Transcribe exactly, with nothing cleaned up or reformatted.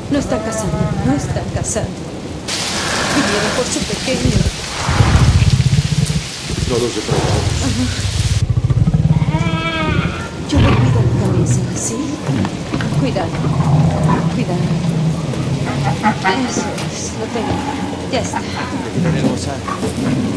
No están cazando, no están cazando. Vinieron por su pequeño. Todo se preocupe. Yo le cuido la cabeza, ¿sí? Cuidado, cuidado. Eso es, lo tengo. Ya está. Tenemos a...